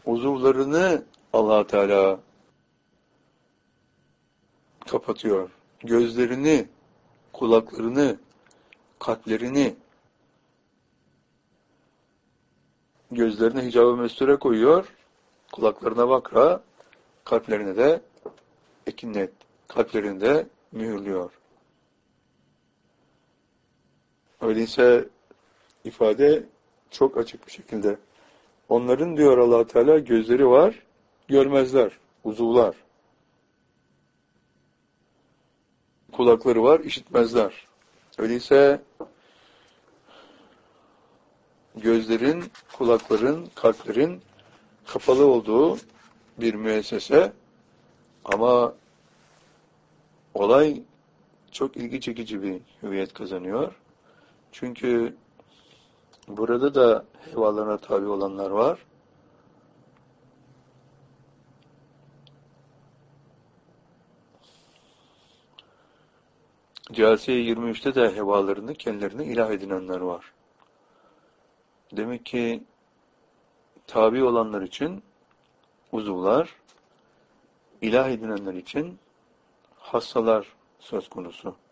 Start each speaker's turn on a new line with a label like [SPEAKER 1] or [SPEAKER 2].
[SPEAKER 1] uzuvlarını Allah Teala kapatıyor. Gözlerini, kulaklarını, kalplerini, gözlerine hicab-ı mesture koyuyor, kulaklarına vakra, kalplerine de ekinnet, kalplerini de mühürlüyor. Öyleyse ifade çok açık bir şekilde. Onların diyor Allah Teala gözleri var, görmezler, uzuvlar. Kulakları var, işitmezler. Öyleyse gözlerin, kulakların, kalplerin kapalı olduğu bir müessese, ama olay çok ilgi çekici bir hüviyet kazanıyor. Çünkü burada da hevalarına tabi olanlar var. Câsiye 23'te de hevalarını kendilerine ilah edinenler var. Demek ki tabi olanlar için uzuvlar, ilah edinenler için hassalar söz konusu.